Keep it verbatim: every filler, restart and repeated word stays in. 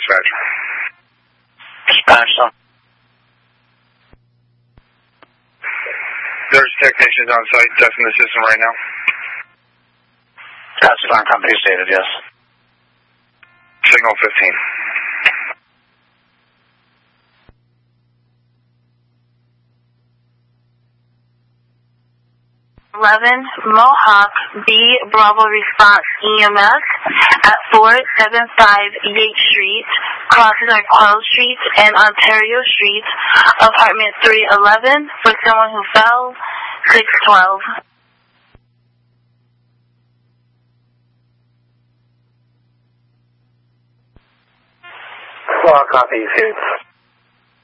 dispatch. Dispatch, so. There's technicians on site testing the system right now. That's alarm company stated, yes. Signal fifteen. eleven Mohawk B Bravo Response E M S at four seventy-five Yates Street, crosses on Coil Street and Ontario Street, apartment three eleven, for someone who fell, six twelve. Well, copy, Yates.